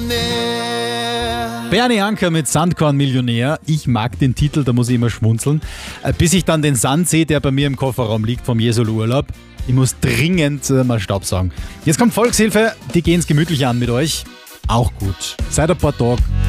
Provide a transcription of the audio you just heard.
Bernie Anker mit Sandkorn-Millionär. Ich mag den Titel, da muss ich immer schmunzeln. Bis ich dann den Sand sehe, der bei mir im Kofferraum liegt vom Jesolo-Urlaub. Ich muss dringend mal Staubsaugen. Jetzt kommt Volkshilfe, die gehen's gemütlich an mit euch. Auch gut. Seit ein paar Tagen.